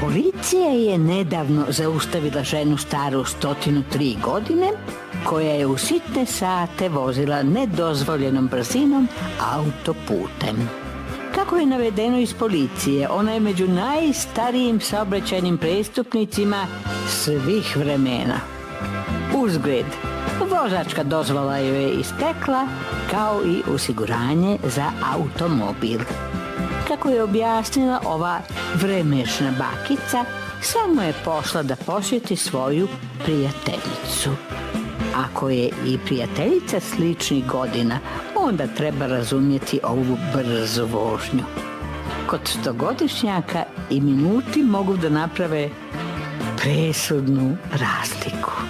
Policija je nedavno zaustavila ženu staru 103 godine koja je u sitne sate vozila nedozvoljenom brzinom autoputem. Kako je navedeno iz policije, ona je među najstarijim saobraćajnim prestupnicima svih vremena. Uzgred, vozačka dozvola joj je istekla, kao i osiguranje za automobil. Kako je objasnila ova vremešna bakica, samo je pošla da posjeti svoju prijateljicu. Ako je i prijateljica sličnih godina, onda treba razumjeti ovu brzu vožnju. Kod 100-godišnjaka i minuti mogu da naprave presudnu razliku.